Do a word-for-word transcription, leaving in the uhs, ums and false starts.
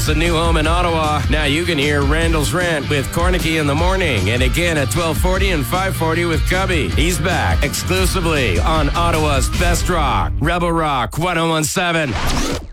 has a new home in Ottawa. Now you can hear Randall's Rant with Cornicky in the morning, and again at twelve forty and five forty with Cubby. He's back exclusively on Ottawa's Best Rock, Rebel Rock one oh one seven.